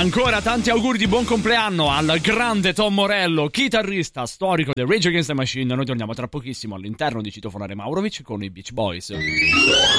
Ancora tanti auguri di buon compleanno al grande Tom Morello, chitarrista storico del Rage Against the Machine. Noi torniamo tra pochissimo all'interno di Citofonare Maurovic con i Beach Boys.